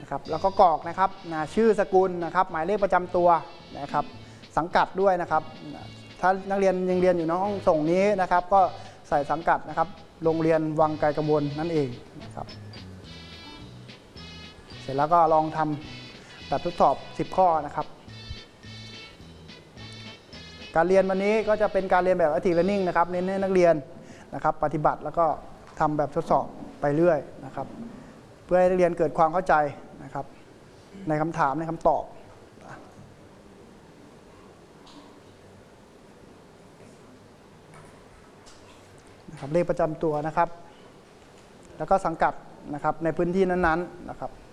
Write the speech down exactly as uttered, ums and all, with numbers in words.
นะครับแล้วก็กรอกนะครับนะชื่อสกุลนะครับหมายเลขประจำตัวนะครับสังกัดด้วยนะครับถ้านักเรียนยังเรียนอยู่ในห้องส่งนี้นะครับก็ใส่สังกัดนะครับโรงเรียนวังไกลกังวลนั่นเองนะครับเสร็จแล้วก็ลองทำแบบทดสอบสิบข้อนะครับการเรียนวันนี้ก็จะเป็นการเรียนแบบ Active Learning นะครับเน้นให้นักเรียนนะครับปฏิบัติแล้วก็ทำแบบทดสอบไปเรื่อยนะครับเพื่อให้นักเรียนเกิดความเข้าใจนะครับในคำถามในคำตอบนะครับเลขประจำตัวนะครับแล้วก็สังกัดนะครับในพื้นที่นั้นๆนะครับ